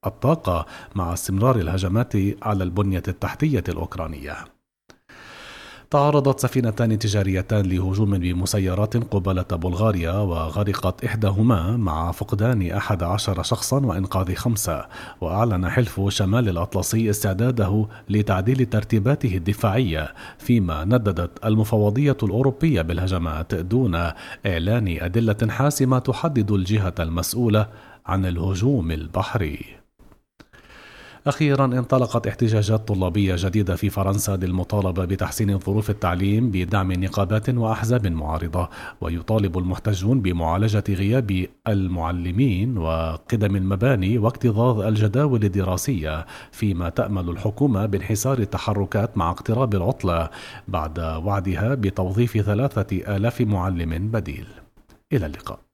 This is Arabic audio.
الطاقة مع استمرار الهجمات على البنية التحتية الأوكرانية. تعرضت سفينتان تجاريتان لهجوم بمسيرات قبالة بلغاريا، وغرقت إحداهما مع فقدان 11 شخصا وإنقاذ 5. وأعلن حلف شمال الأطلسي استعداده لتعديل ترتيباته الدفاعية، فيما نددت المفوضية الأوروبية بالهجمات دون إعلان أدلة حاسمة تحدد الجهة المسؤولة عن الهجوم البحري. أخيرا انطلقت احتجاجات طلابية جديدة في فرنسا للمطالبة بتحسين ظروف التعليم بدعم نقابات وأحزاب معارضة، ويطالب المحتجون بمعالجة غياب المعلمين وقدم المباني واكتظاظ الجداول الدراسية، فيما تأمل الحكومة بانحسار التحركات مع اقتراب العطلة بعد وعدها بتوظيف 3000 معلم بديل. إلى اللقاء.